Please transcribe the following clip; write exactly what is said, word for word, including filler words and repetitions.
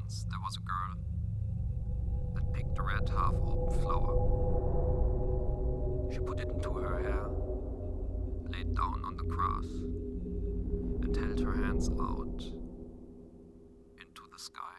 Once there was a girl that picked a red half-open flower. She put it into her hair, laid down on the grass, and held her hands out into the sky.